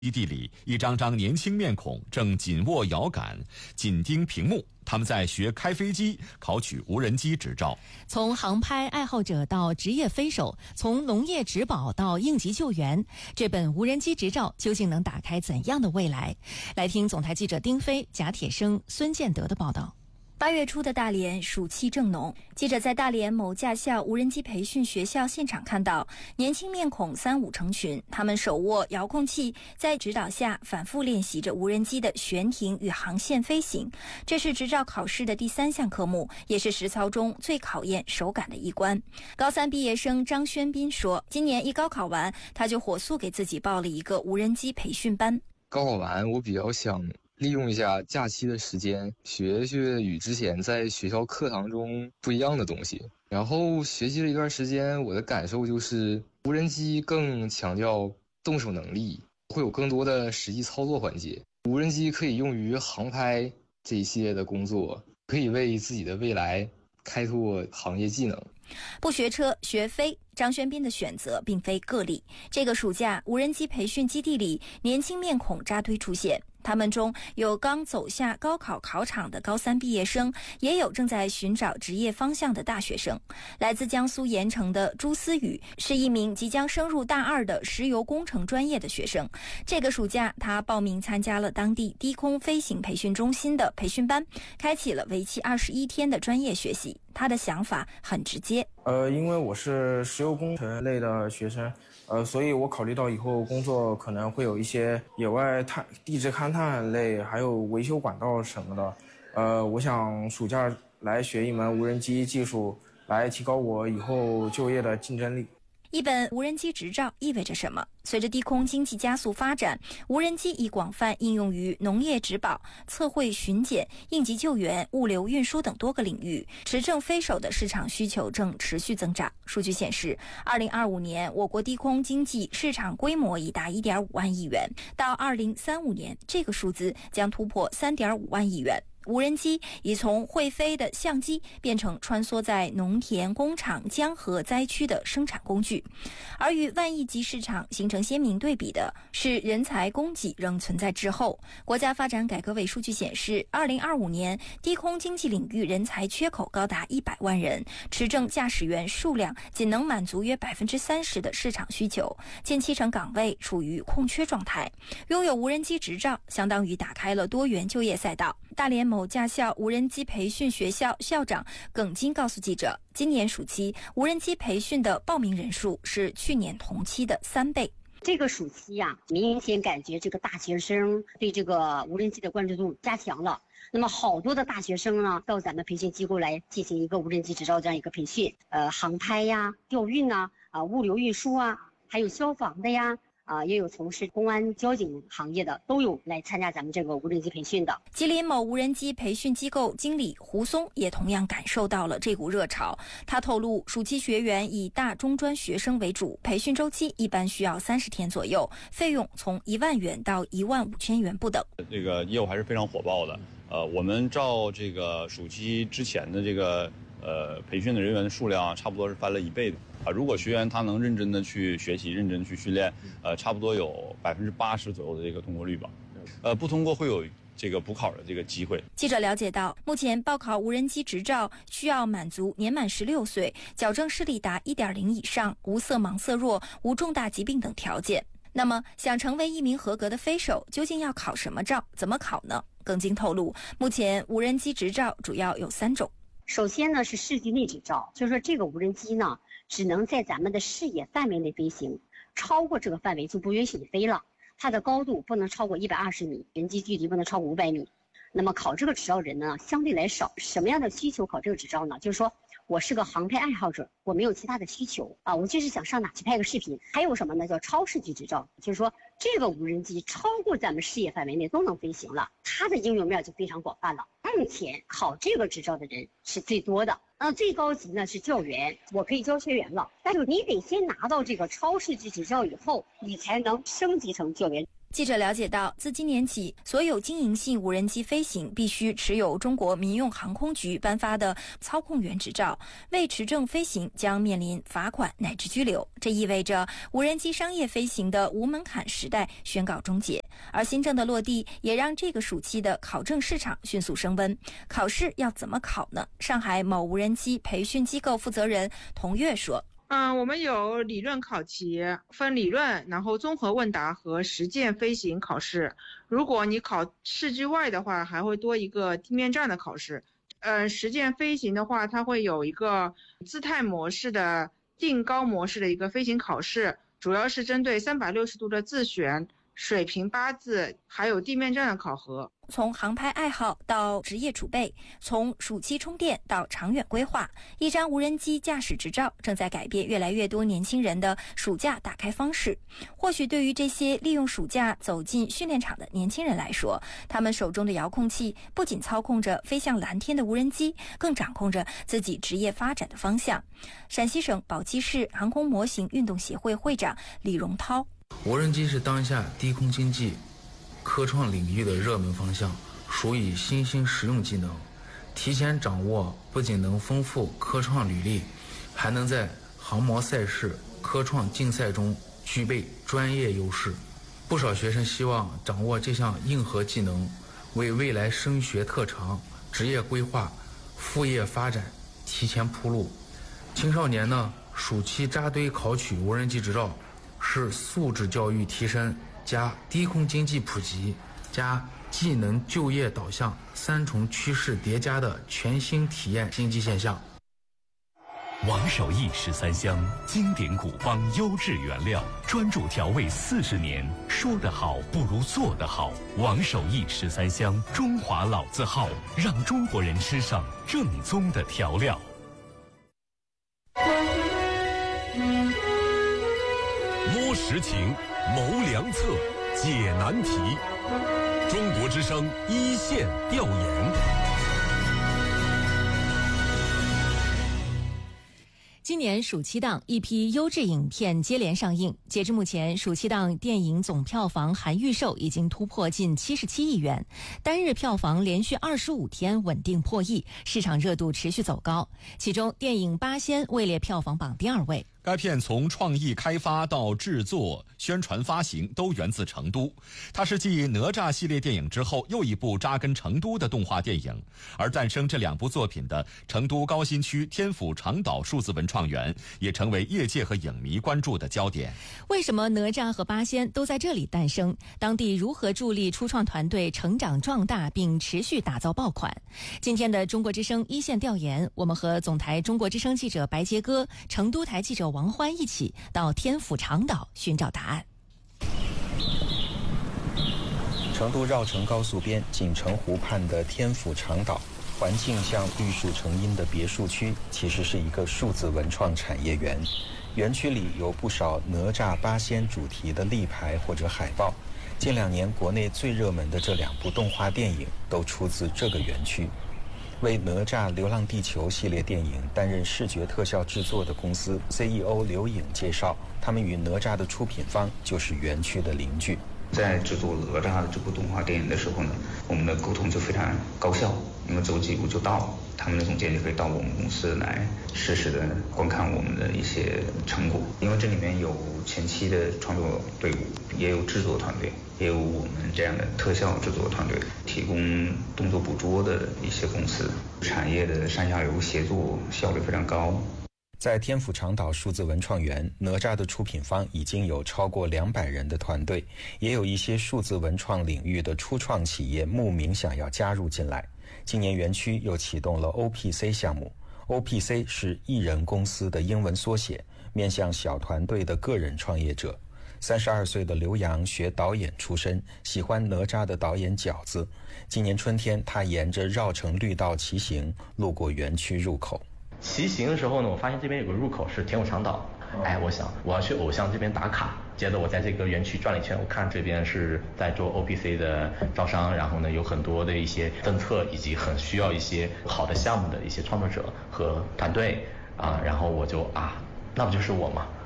基地里，一张张年轻面孔正紧握摇杆，紧盯屏幕。他们在学开飞机，考取无人机执照。 从航拍爱好者到职业飞手，从农业植保到应急救援，这本无人机执照究竟能打开怎样的未来？来听总台记者丁飞、贾铁生、孙建德的报道。 8月初的大连暑气正浓，记者在大连某驾校无人机培训学校现场看到，年轻面孔3、5成群，他们手握遥控器，在指导下反复练习着无人机的悬停与航线飞行。这是执照考试的第3项科目，也是实操中最考验手感的一关。高3毕业生张轩斌说，今年一高考完，他就火速给自己报了一个无人机培训班。 高考完，我比较想利用一下假期的时间，学学与之前在学校课堂中不一样的东西。然后学习了一段时间，我的感受就是无人机更强调动手能力，会有更多的实际操作环节。无人机可以用于航拍这一系列的工作，可以为自己的未来开拓行业技能。 不学车学飞，张轩斌的选择并非个例。这个暑假，无人机培训基地里，年轻面孔扎堆出现。他们中有刚走下高考考场的高3毕业生，也有正在寻找职业方向的大学生。来自江苏盐城的朱思雨是一名即将升入大2的石油工程专业的学生。这个暑假，他报名参加了当地低空飞行培训中心的培训班，开启了为期21天的专业学习。他的想法很直接。 因为我是石油工程类的学生，所以我考虑到以后工作可能会有一些野外地质勘探类，还有维修管道什么的。我想暑假来学一门无人机技术，来提高我以后就业的竞争力。 一本无人机执照意味着什么？随着低空经济加速发展，无人机已广泛应用于农业植保、测绘巡检、应急救援、物流运输等多个领域。持证飞手的市场需求正持续增长。数据显示，2025年我国低空经济市场规模已达1.5万亿元，到2035年，这个数字将突破3.5万亿元。无人机已从会飞的相机变成穿梭在农田、工厂、江河灾区的生产工具。而与万亿级市场形成鲜明对比的是，人才供给仍存在滞后。国家发展改革委数据显示，2025年低空经济领域人才缺口高达100万人，持证驾驶员数量仅能满足约30%的市场需求，近70%岗位处于空缺状态。拥有无人机执照，相当于打开了多元就业赛道。大连某驾校无人机培训学校校长耿金告诉记者，今年暑期无人机培训的报名人数是去年同期的3倍。 这个暑期呀，明显感觉这个大学生对这个无人机的关注度加强了。那么好多的大学生呢，到咱们培训机构来进行一个无人机执照这样一个培训，航拍呀、调运呐、物流运输啊，还有消防的呀。也有从事公安交警行业的，都有来参加咱们这个无人机培训的。 吉林某无人机培训机构经理胡松也同样感受到了这股热潮。他透露，暑期学员以大中专学生为主，培训周期一般需要30天左右，费用从1万元到1万5千元不等。 这个业务还是非常火爆的。我们照这个暑期之前的这个培训的人员的数量，差不多是翻了1倍的。如果学员他能认真的去学习，认真去训练，差不多有80%左右的这个通过率吧。不通过会有这个补考的这个机会。 记者了解到，目前报考无人机执照需要满足年满16岁、矫正视力达1.0以上、无色盲色弱、无重大疾病等条件。那么，想成为一名合格的飞手，究竟要考什么照？怎么考呢？耿金透露，目前无人机执照主要有3种。 首先呢是视距内执照，就是说这个无人机呢只能在咱们的视野范围内飞行，超过这个范围就不允许你飞了。它的高度不能超过120米，人机距离不能超过500米。那么考这个执照人呢相对来少。什么样的需求考这个执照呢？就是说我是个航拍爱好者，我没有其他的需求我就是想上哪去拍个视频。还有什么呢？叫超视距执照，就是说这个无人机超过咱们视野范围内都能飞行了，它的应用面就非常广泛了。目前考这个执照的人是最多的。最高级呢是教员，我可以教学员了，但是你得先拿到这个超视距执照以后，你才能升级成教员。 记者了解到，自今年起，所有经营性无人机飞行必须持有中国民用航空局颁发的操控员执照，未持证飞行将面临罚款乃至拘留。这意味着无人机商业飞行的无门槛时代宣告终结。而新政的落地也让这个暑期的考证市场迅速升温。考试要怎么考呢？上海某无人机培训机构负责人童月说。 我们有理论考题，分理论，然后综合问答和实践飞行考试。如果你考市区外的话，还会多一个地面站的考试。实践飞行的话，它会有一个姿态模式的定高模式的一个飞行考试，主要是针对360度的自旋、水平八字，还有地面站的考核。 从航拍爱好到职业储备，从暑期充电到长远规划，一张无人机驾驶执照正在改变越来越多年轻人的暑假打开方式。或许对于这些利用暑假走进训练场的年轻人来说，他们手中的遥控器不仅操控着飞向蓝天的无人机，更掌控着自己职业发展的方向。陕西省宝鸡市航空模型运动协会会长李荣涛， 无人机是当下低空经济科创领域的热门方向，属于新兴实用技能。提前掌握不仅能丰富科创履历，还能在航模赛事、科创竞赛中具备专业优势。不少学生希望掌握这项硬核技能，为未来升学特长、职业规划、副业发展提前铺路。青少年呢，暑期扎堆考取无人机执照，是素质教育提升加低空经济普及加技能就业导向三重趋势叠加的全新体验经济现象。 王守义13香，经典古方优质原料，专注调味40年，说得好不如做得好。王守义13香，中华老字号，让中国人吃上正宗的调料。 摸实情，谋良策，解难题。中国之声一线调研。 今年暑期档一批优质影片接连上映，截至目前，暑期档电影总票房含预售已经突破近77亿元，单日票房连续25天稳定破亿，市场热度持续走高。其中，电影《八仙》位列票房榜第2位。 该片从创意开发到制作、宣传、发行都源自成都，它是继哪吒系列电影之后又一部扎根成都的动画电影。而诞生这2部作品的成都高新区天府长岛数字文创园也成为业界和影迷关注的焦点。 为什么哪吒和八仙都在这里诞生？当地如何助力初创团队成长壮大并持续打造爆款？今天的中国之声一线调研，我们和总台中国之声记者白杰哥、成都台记者王欢一起到天府长岛寻找答案。 成都绕城高速边锦城湖畔的天府长岛，环境像绿树成荫的别墅区，其实是一个数字文创产业园。园区里有不少哪吒八仙主题的立牌或者海报。近2年国内最热门的这2部动画电影都出自这个园区。为哪吒流浪地球系列电影担任视觉特效制作的公司 CEO 刘颖介绍，他们与哪吒的出品方就是园区的邻居。 在制作哪吒这部动画电影的时候呢，我们的沟通就非常高效，因为走几步就到，他们的总监就可以到我们公司来实时的观看我们的一些成果。因为这里面有前期的创作队伍，也有制作团队，也有我们这样的特效制作团队，提供动作捕捉的一些公司，产业的上下游协作效率非常高。 在天府长岛数字文创园，哪吒的出品方已经有超过200人的团队，也有一些数字文创领域的初创企业慕名想要加入进来。今年园区又启动了 OPC 项目， OPC 是艺人公司的英文缩写，面向小团队的个人创业者。32岁的刘洋学导演出身，喜欢哪吒的导演饺子。今年春天，他沿着绕城绿道骑行，路过园区入口。 骑行的时候呢，我发现这边有个入口是天府长岛，我想我要去偶像这边打卡。接着我在这个园区转了一圈，我看这边是在做 OPC 的招商，然后呢有很多的一些政策，以及很需要一些好的项目的一些创作者和团队然后我就那不就是我吗？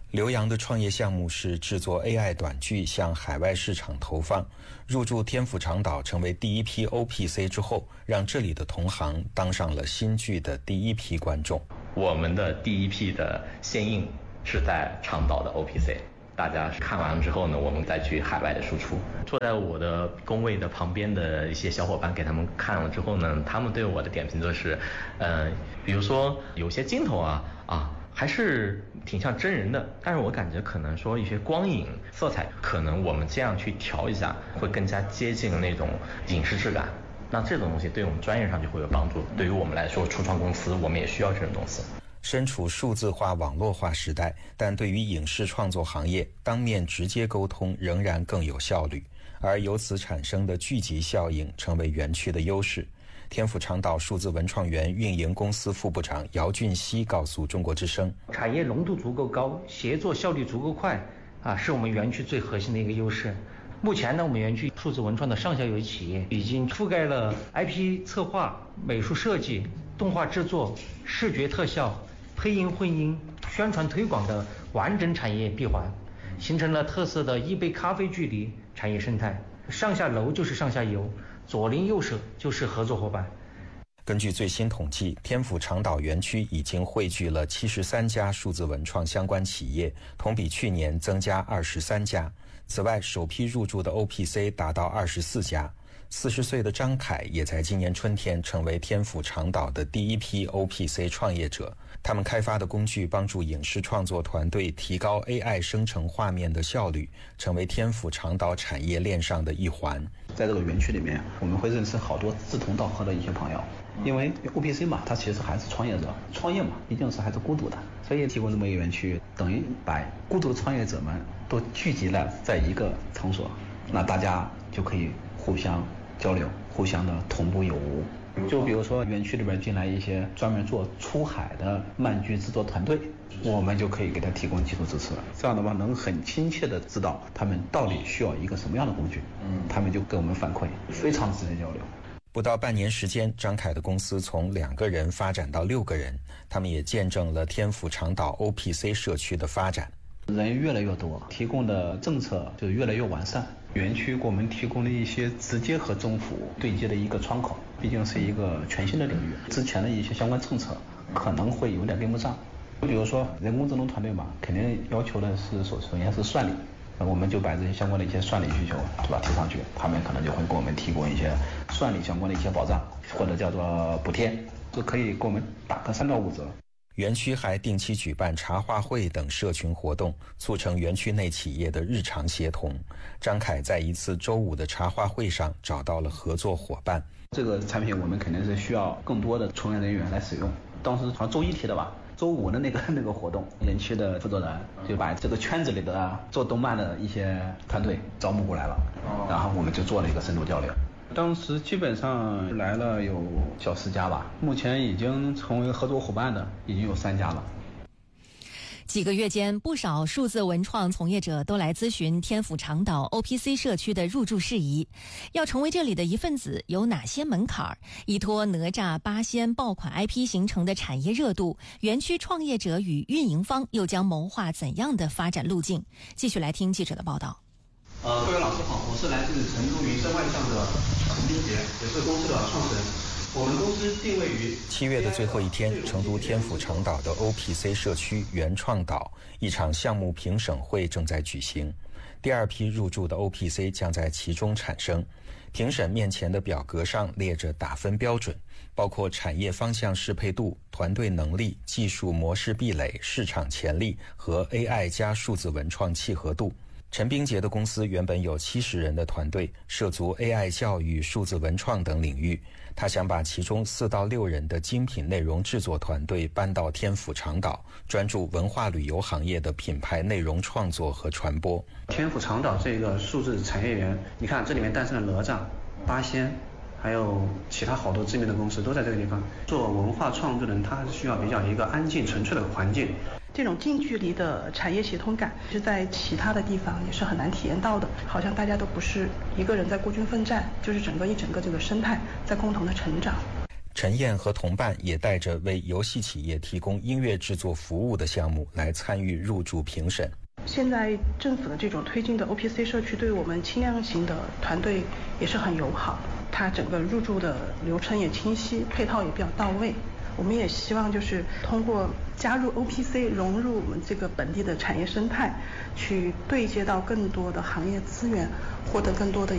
刘洋的创业项目是制作 AI 短剧向海外市场投放。入驻天府长岛成为第一批 OPC 之后，让这里的同行当上了新剧的第一批观众。 我们的第一批的先映是在长岛的 OPC， 大家看完之后呢，我们再去海外的输出。坐在我的工位的旁边的一些小伙伴给他们看了之后呢，他们对我的点评就是，比如说有些镜头还是挺像真人的，但是我感觉可能说一些光影色彩，可能我们这样去调一下，会更加接近那种影视质感。那这种东西对我们专业上就会有帮助。对于我们来说，初创公司我们也需要这种东西。 身处数字化网络化时代，但对于影视创作行业，当面直接沟通仍然更有效率，而由此产生的聚集效应成为园区的优势。天府长岛数字文创园运营公司副部长姚俊熙告诉中国之声， 产业浓度足够高，协作效率足够快是我们园区最核心的一个优势。目前呢，我们园区数字文创的上下游企业已经覆盖了 IP 策划、美术设计、动画制作、视觉特效、配音混音、宣传推广的完整产业闭环，形成了特色的一杯咖啡距离产业生态。上下楼就是上下游，左邻右舍就是合作伙伴。 根据最新统计，天府长岛园区已经汇聚了73家数字文创相关企业，同比去年增加23家。此外，首批入驻的 OPC 达到24家。40岁的张凯也在今年春天成为天府长岛的第一批 OPC 创业者。他们开发的工具帮助影视创作团队提高 AI 生成画面的效率，成为天府长岛产业链上的一环。 在这个园区里面，我们会认识好多志同道合的一些朋友。因为 OPC 嘛，它其实还是创业者，创业嘛，毕竟是还是孤独的，所以提供这么一个园区，等于把孤独的创业者们都聚集了在一个场所，那大家就可以互相交流，互相的同步有无。就比如说园区里边进来一些专门做出海的漫剧制作团队，我们就可以给他提供技术支持，这样的话能很亲切的知道他们到底需要一个什么样的工具，他们就跟我们反馈，非常直接交流。 不到半年时间，张凯的公司从2个人发展到6个人，他们也见证了天府长岛 OPC 社区的发展。 人越来越多，提供的政策就越来越完善。园区给我们提供了一些直接和政府对接的一个窗口，毕竟是一个全新的领域，之前的一些相关政策可能会有点跟不上。比如说人工智能团队嘛，肯定要求的是首先是算力，我们就把这些相关的一些算力需求对吧提上去，他们可能就会给我们提供一些算力相关的一些保障，或者叫做补贴，就可以给我们打个3到5折。 园区还定期举办茶话会等社群活动，促成园区内企业的日常协同。张凯在一次周5的茶话会上找到了合作伙伴。 这个产品我们肯定是需要更多的从业人员来使用。当时好像周1提的吧，周5的那个活动，园区的负责人就把这个圈子里的做动漫的一些团队招募过来了，然后我们就做了一个深度交流。当时基本上来了有小10家吧，目前已经成为合作伙伴的已经有3家了。 几个月间，不少数字文创从业者都来咨询天府长岛 OPC 社区的入驻事宜。要成为这里的一份子，有哪些门槛？依托哪吒、八仙爆款 IP 形成的产业热度，园区创业者与运营方又将谋划怎样的发展路径？继续来听记者的报道。 各位老师好，我是来自成都云声万象的陈斌杰，也是公司的创始人。我们公司定位于 7月的最后一天，成都天府长岛的 OPC 社区原创岛一场项目评审会正在举行，第2批入驻的 OPC 将在其中产生。评审面前的表格上列着打分标准，包括产业方向适配度、团队能力、技术模式壁垒、市场潜力和 AI 加数字文创契合度。陈冰杰的公司原本有70人的团队，涉足 AI 教育、数字文创等领域。他想把其中4到6人的精品内容制作团队搬到天府长岛，专注文化旅游行业的品牌内容创作和传播。 天府长岛这个数字产业园，你看这里面诞生了哪吒、八仙，还有其他好多知名的公司都在这个地方。做文化创作人，他还是需要比较一个安静纯粹的环境。 这种近距离的产业协同感是在其他的地方也是很难体验到的，好像大家都不是一个人在孤军奋战，就是整个这个生态在共同的成长。 陈燕和同伴也带着为游戏企业提供音乐制作服务的项目来参与入驻评审。 现在政府的这种推进的 OPC 社区对我们轻量型的团队也是很友好，它整个入驻的流程也清晰，配套也比较到位。我们也希望就是通过加入 OPC 融入我们这个本地的产业生态，去对接到更多的行业资源，获得更多的